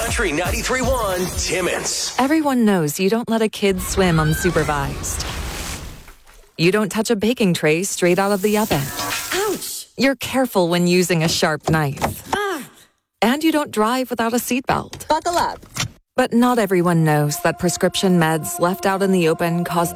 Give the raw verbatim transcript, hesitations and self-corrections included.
Country ninety-three point one, Timmins. Everyone knows you don't let a kid swim unsupervised. You don't touch a baking tray straight out of the oven. Ouch! You're careful when using a sharp knife. Ah. And you don't drive without a seatbelt. Buckle up. But not everyone knows that prescription meds left out in the open cause